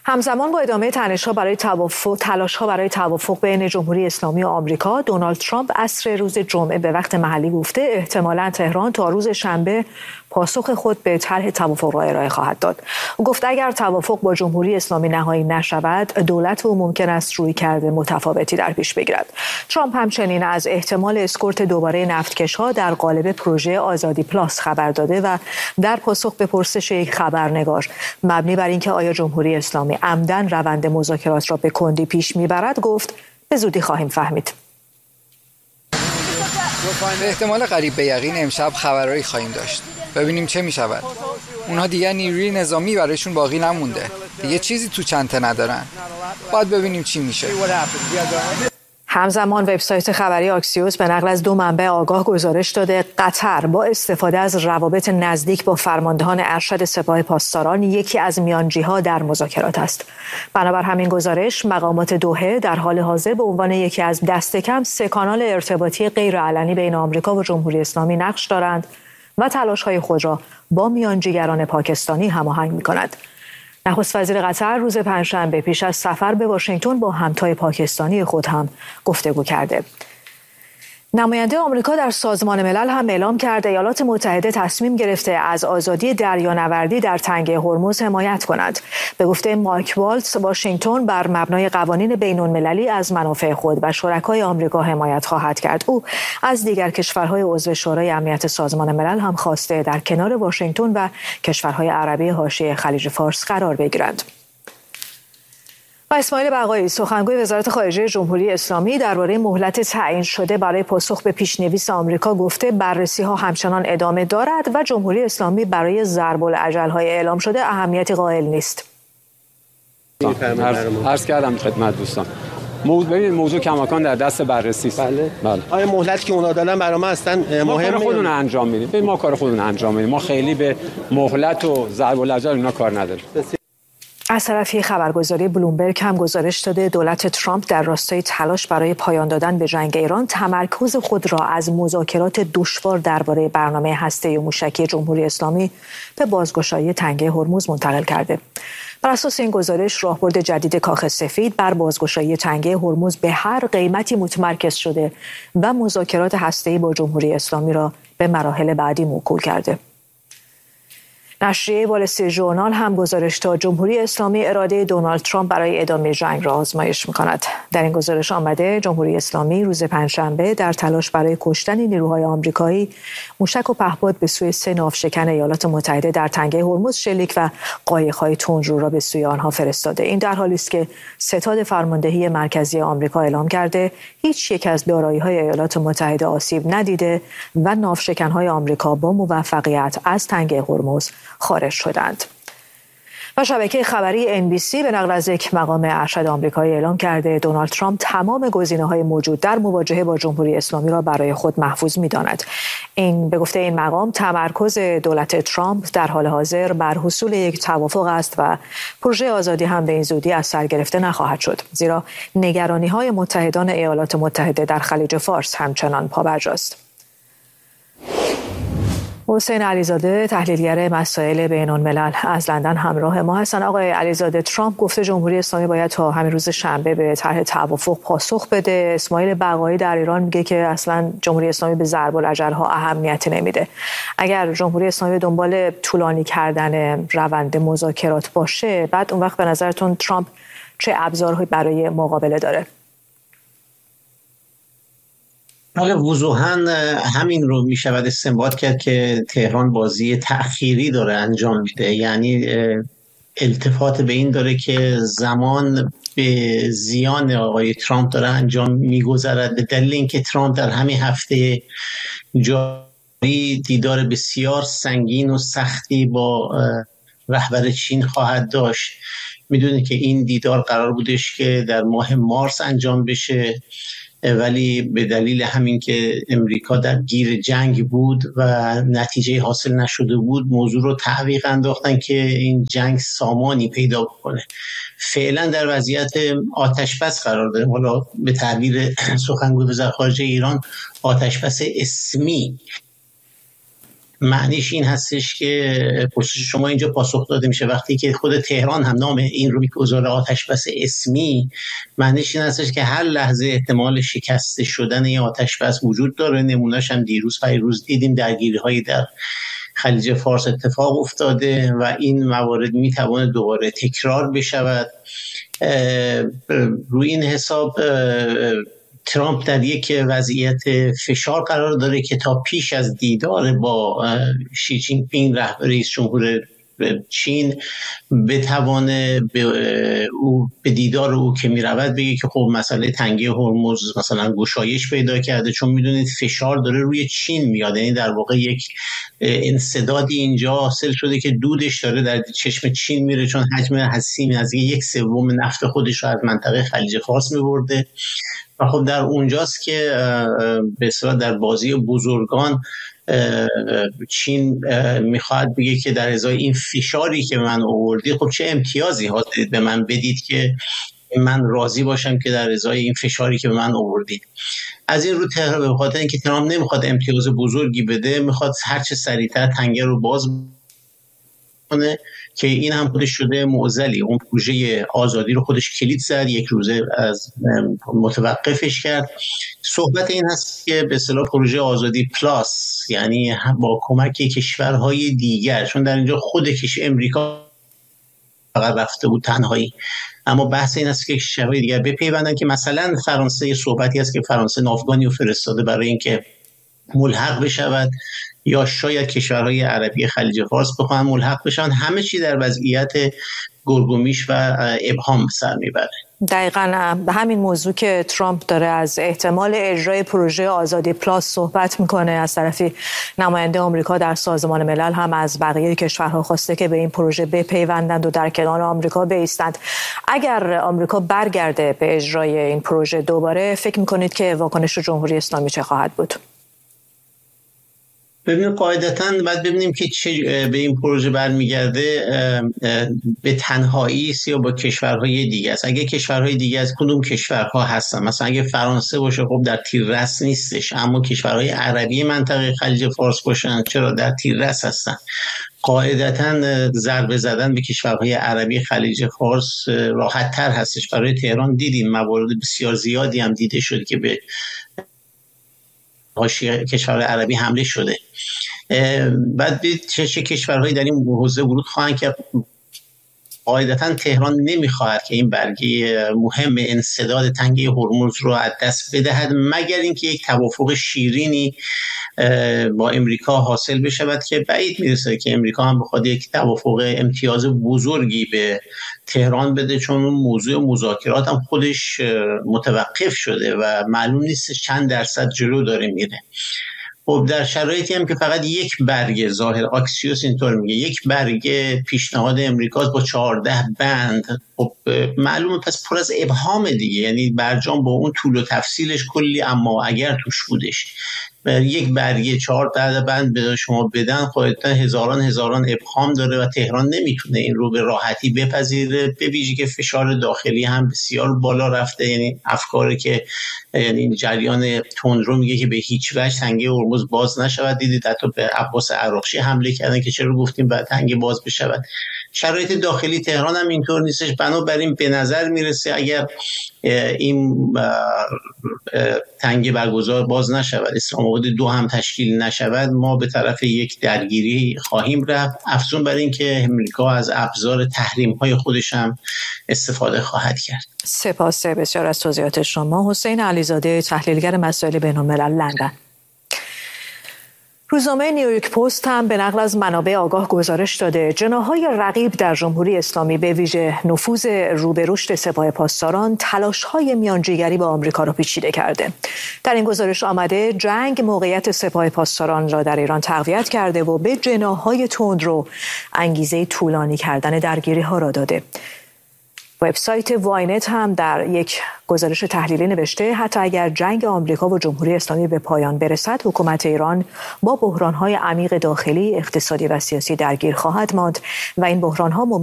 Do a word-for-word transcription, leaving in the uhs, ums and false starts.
همزمان با ادامه تنش‌ها برای توافق تلاش‌ها برای توافق بین جمهوری اسلامی و آمریکا، دونالد ترامپ عصر روز جمعه به وقت محلی گفته احتمالاً تهران تا روز شنبه پاسخ خود به طرح توافق را ارائه خواهد داد. او گفت اگر توافق با جمهوری اسلامی نهایی نشود، دولت او ممکن است رویکرد متفاوتی در پیش بگیرد. ترامپ همچنین از احتمال اسکورت دوباره نفتکش‌ها در قالب پروژه آزادی پلاس خبر داده و در پاسخ به پرسش یک خبرنگار مبنی بر اینکه آیا جمهوری اسلامی عمدن روند مذاکرات را به کندی پیش میبرد گفت به زودی خواهیم فهمید. به احتمال قریب به یقین امشب خبرایی خواهیم داشت. ببینیم چه میشود. اونها دیگه نیروی نظامی برایشون باقی نمونده. دیگه چیزی تو چنته ندارن. باید ببینیم چی میشه. همزمان وبسایت خبری آکسیوس به نقل از دو منبع آگاه گزارش داده قطر با استفاده از روابط نزدیک با فرماندهان ارشد سپاه پاسداران یکی از میانجی‌ها در مذاکرات است. بنابر همین گزارش مقامات دوحه در حال حاضر به عنوان یکی از دست کم سه کانال ارتباطی غیرعلنی بین آمریکا و جمهوری اسلامی نقش دارند و تلاش‌های خود را با میانجیگران پاکستانی هماهنگ می‌کنند. نخست وزیر قطر روز پنجشنبه پیش از سفر به واشنگتن با همتای پاکستانی خود هم گفتگو کرده. نماینده آمریکا در سازمان ملل هم اعلام کرده ایالات متحده تصمیم گرفته از آزادی دریانوردی در تنگه هرمز حمایت کند. به گفته مایک والتز، واشنگتن بر مبنای قوانین بین‌المللی از منافع خود و شرکای آمریکا حمایت خواهد کرد. او از دیگر کشورهای عضو شورای امنیت سازمان ملل هم خواسته در کنار واشنگتن و کشورهای عربی حاشیه خلیج فارس قرار بگیرند. و اسماعیل بقایی، سخنگوی وزارت خارجه جمهوری اسلامی، درباره مهلت تعیین شده برای پاسخ به پیشنویس آمریکا گفته بررسی‌ها همچنان ادامه دارد و جمهوری اسلامی برای ضرب الاجل‌های اعلام شده اهمیتی قائل نیست. عرض کردم خدمت دوستان، موضوع ببینید موضوع کماکان در دست بررسی است. بله. بله. آیا مهلتی که اونا دادن برای ما اصلا مهمه؟ ما کار خودمون انجام میدیم. ما کار خودمون انجام میدیم. ما خیلی به مهلت و ضرب الاجل اینا کار نداریم. از طرفی خبرگزاری بلومبرگ هم گزارش داده دولت ترامپ در راستای تلاش برای پایان دادن به جنگ ایران تمرکز خود را از مذاکرات دشوار درباره برنامه هسته‌ای و موشکی جمهوری اسلامی به بازگشایی تنگه هرمز منتقل کرده. بر اساس این گزارش راهبرد جدید کاخ سفید بر بازگشایی تنگه هرمز به هر قیمتی متمرکز شده و مذاکرات هسته‌ای با جمهوری اسلامی را به مراحل بعدی موکول کرده. نشریه وال استریت ژورنال هم گزارش داد جمهوری اسلامی اراده دونالد ترامپ برای ادامه جنگ را آزمایش می‌کند. در این گزارش آمده جمهوری اسلامی روز پنجشنبه در تلاش برای کشتن نیروهای آمریکایی موشک و پهپاد به سوی سه ناوشکن ایالات متحده در تنگه هرمز شلیک و قایق‌های تندرو را به سوی آنها فرستاده. این در حالی است که ستاد فرماندهی مرکزی آمریکا اعلام کرده هیچ یک از دارایی‌های ایالات متحده آسیب ندیده و ناوشکن‌های آمریکا با موفقیت از تنگه هرمز خارج شدند. و شبکه خبری ان بی سی به نقل از یک مقام ارشد آمریکایی اعلام کرده دونالد ترامپ تمام گزینه‌های موجود در مواجهه با جمهوری اسلامی را برای خود محفوظ می‌داند. این به گفته این مقام تمرکز دولت ترامپ در حال حاضر بر حصول یک توافق است و پروژه آزادی هم به این زودی از سر گرفته نخواهد شد، زیرا نگرانی‌های متحدان ایالات متحده در خلیج فارس همچنان پابرجاست. حسین علیزاده تحلیلگر مسائل بین‌الملل از لندن همراه ما هستند. آقای علیزاده، ترامپ گفته جمهوری اسلامی باید تا همین روز شنبه به طرح توافق پاسخ بده. اسماعیل بقایی در ایران میگه که اصلا جمهوری اسلامی به ضرب الاجل‌ها اهمیتی نمیده. اگر جمهوری اسلامی دنبال طولانی کردن روند مذاکرات باشه، بعد اون وقت به نظرتون ترامپ چه ابزارهایی برای مقابله داره؟ بله، وضوحاً همین رو می شود استنباط کرد که تهران بازی تأخیری داره انجام میده. یعنی التفات به این داره که زمان به زیان آقای ترامپ داره انجام میگذرد، به دلیل اینکه ترامپ در همین هفته جاری دیدار بسیار سنگین و سختی با رهبر چین خواهد داشت. میدونید که این دیدار قرار بودش که در ماه مارس انجام بشه، ولی به دلیل همین که امریکا در گیر جنگ بود و نتیجه حاصل نشده بود موضوع رو تعویق انداختن که این جنگ سامانی پیدا بکنه. فعلا در وضعیت آتش‌بس قرار داره. حالا به تعبیر سخنگوی وزارت خارجه ایران آتش‌بس اسمی. معنیش این هستش که پرسش شما اینجا پاسخ داده میشه وقتی که خود تهران هم نام این رو میگذاره آتش بس اسمی، معنیش این هستش که هر لحظه احتمال شکست شدن این آتش بس وجود داره. نمونهش هم دیروز پیروز دیدیم درگیری هایی در خلیج فارس اتفاق افتاده و این موارد میتواند دوباره تکرار بشود. روی این حساب ترامپ در یک وضعیت فشار قرار داره که تا پیش از دیدار با شی جین پینگ رئیس جمهور چین بتوانه به او به دیدار او که میرود بگه که خب مسئله تنگه هرمز مثلا گشایش پیدا کرده، چون میدونید فشار داره روی چین میاد. یعنی در واقع یک انسدادی اینجا حاصل شده که دودش داره در چشم چین میره، چون حجم هستی از یک سوم نفت خودش رو از منطقه خلیج فارس میبرده و خب در اونجاست که به اصطلاح در بازی بزرگان چین میخواد بگه که در ازای این فشاری که من آوردید خب چه امتیازی حاصل به من بدید که من راضی باشم که در ازای این فشاری که به من آوردید. از این رو تهران به خاطر اینکه ترامپ نمیخواد امتیاز بزرگی بده، میخواد هر چه سریعتر تنگه رو باز کنه که این هم خودش شده معضلی. اون پروژه آزادی رو خودش کلید زد، یک روزه از متوقفش کرد. صحبت این هست که به اصطلاح پروژه آزادی پلاس، یعنی با کمک کشورهای دیگر، چون در اینجا خود کش امریکا فقط رفته بود تنهایی، اما بحث این است که کشورهای دیگر بپیوندن که مثلا فرانسه صحبتی است که فرانسه ناوگانی رو فرستاده برای اینکه ملحق بشود، یا شاید کشورهای عربی خلیج فارس بخوان ملحق بشن. همه چی در وضعیت گرگومیش و ابهام سر میبره. دقیقاً به همین موضوع که ترامپ داره از احتمال اجرای پروژه آزادی پلاس صحبت میکنه، از طرفی نماینده آمریکا در سازمان ملل هم از بقیه کشورها خواسته که به این پروژه بپیوندند و در کنار آمریکا بایستند. اگر آمریکا برگرده به اجرای این پروژه دوباره، فکر میکنید که واکنش جمهوری اسلامی چه خواهد بود؟ ببینید قاعدتاً باید ببینیم که چه به این پروژه برمیگرده، به تنهایی است یا با کشورهای دیگه است. اگه کشورهای دیگه از کدوم کشورها هستن؟ مثلا اگه فرانسه باشه خب در تیررس نیستش، اما کشورهای عربی منطقه خلیج فارس باشن چرا در تیررس هستن. قاعدتاً ضربه زدن به کشورهای عربی خلیج فارس راحت تر هستش. برای تهران دیدیم موارد بسیار زیادی هم دیده شد که به حاشیه کشور عربی حمله شده. بعد چه چه کشورهایی در این حوزه ورود خواهند کرد. قاعدتاً تهران نمیخواهد که این برگه مهم انسداد تنگه هرمز رو از دست بدهد، مگر اینکه یک توافق شیرینی با امریکا حاصل بشود که بعید میرسه که امریکا هم بخواد یک توافق امتیاز بزرگی به تهران بده، چون اون موضوع مذاکرات هم خودش متوقف شده و معلوم نیست چند درصد جلو داره میره. خب در شرایطی هم که فقط یک برگ ظاهر آکسیوس اینطور میگه یک برگ پیشنهاد امریکا با چهارده بند، خب معلومه پس پر از ابهام دیگه. یعنی برجام با اون طول و تفصیلش کلی اما اگر توش بودش، یک برگه چهار تا بند به شما بدن خودتا هزاران هزاران ابهام داره و تهران نمیتونه این رو به راحتی بپذیره، به ویژه که فشار داخلی هم بسیار بالا رفته. یعنی افکاری که یعنی جریان تندرو میگه که به هیچ وجه تنگه هرمز باز نشود. دیدید حتی به عباس عراقچی حمله کردن که چرا گفتیم بعد تنگه باز بشود. شرایط داخلی تهران هم اینطور نیستش. بنابراین به نظر میرسه اگر این تنگه برگزار باز نشود، اسلام آباد دو هم تشکیل نشود، ما به طرف یک درگیری خواهیم رفت. افزون بر این که امریکا از ابزار تحریم های خودش هم استفاده خواهد کرد. سپاس بسیار از توضیحات شما. حسین علیزاده، تحلیلگر مسائل بین‌الملل، لندن. روزنامه نیویورک پست هم به نقل از منابع آگاه گزارش داده جناح‌های رقیب در جمهوری اسلامی به ویژه نفوذ رو به رشد سپاه پاسداران تلاش‌های میانجیگری با آمریکا را پیچیده کرده. در این گزارش آمده جنگ موقعیت سپاه پاسداران را در ایران تقویت کرده و به جناح‌های تندرو انگیزه طولانی کردن درگیری‌ها را داده. وبسایت واینت هم در یک گزارش تحلیلی نوشته حتی اگر جنگ آمریکا و جمهوری اسلامی به پایان برسد، حکومت ایران با بحران‌های عمیق داخلی، اقتصادی و سیاسی درگیر خواهد ماند و این بحران‌ها ممکن